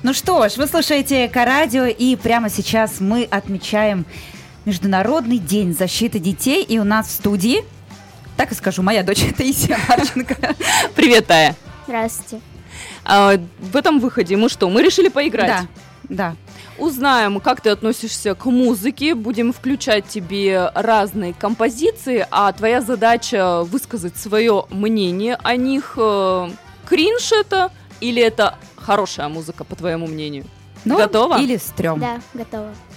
Ну что ж, вы слушаете Эко-радио, и прямо сейчас мы отмечаем Международный день защиты детей. И у нас в студии, так и скажу, моя дочь Таисия Марченко. Привет, Тая. Здравствуйте. В этом выходе мы что? Мы решили поиграть. Да. Узнаем, как ты относишься к музыке, будем включать тебе разные композиции, а твоя задача высказать свое мнение о них. Кринж это или это хорошая музыка, по твоему мнению? Ну, готова? Или стрём. Да, готова.